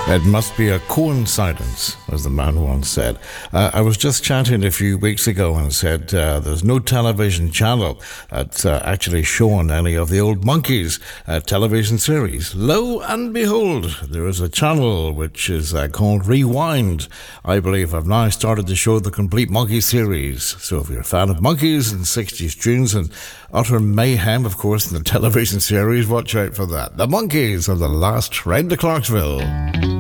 It must be a coincidence, as the man once said. I was just chatting a few weeks ago and said there's no television channel that's actually shown any of the old Monkees television series. Lo and behold, there is a channel which is called Rewind. I believe I've now started to show the complete Monkey series. So if you're a fan of Monkees and 60s tunes and utter mayhem, of course, in the television series, watch out for that. The Monkees are the last train to Clarksville.